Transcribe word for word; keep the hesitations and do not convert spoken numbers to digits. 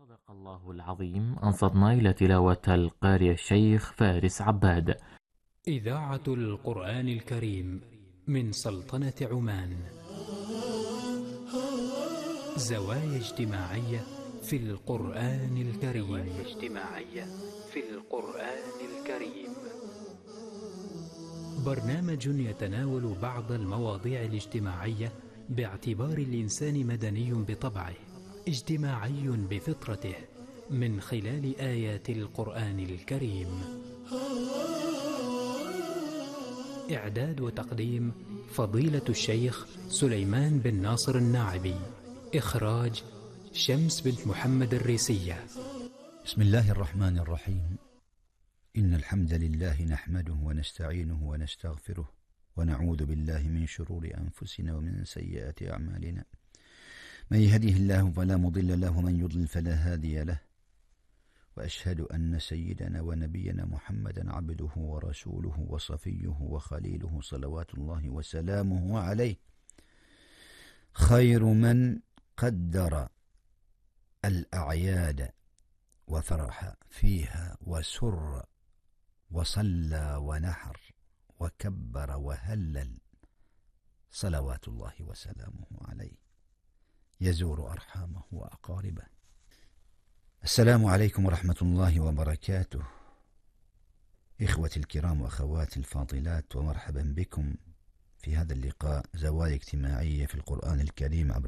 صدق الله العظيم. أنصتنا إلى تلاوة القارئ الشيخ فارس عباد. إذاعة القرآن الكريم من سلطنة عمان. زوايا اجتماعية في القرآن الكريم. زوايا اجتماعية في القرآن الكريم. برنامج يتناول بعض المواضيع الاجتماعية باعتبار الإنسان مدني بطبعه، اجتماعي بفطرته، من خلال آيات القرآن الكريم. إعداد وتقديم فضيلة الشيخ سليمان بن ناصر الناعبي. إخراج شمس بنت محمد الريسية. بسم الله الرحمن الرحيم. إن الحمد لله نحمده ونستعينه ونستغفره ونعوذ بالله من شرور أنفسنا ومن سيئات أعمالنا. من يهده الله فلا مضل له ومن يضلل فلا هادي له، وأشهد أن سيدنا ونبينا محمدا عبده ورسوله وصفيه وخليله صلوات الله وسلامه عليه، خير من قدر الأعياد وفرح فيها وسر وصلى ونحر وكبر وهلل، صلوات الله وسلامه عليه، يزور أرحامه وأقاربه. السلام عليكم ورحمة الله وبركاته. إخوتي الكرام وأخواتي الفاضلات، ومرحبا بكم في هذا اللقاء، زوايا اجتماعية في القرآن الكريم، عبر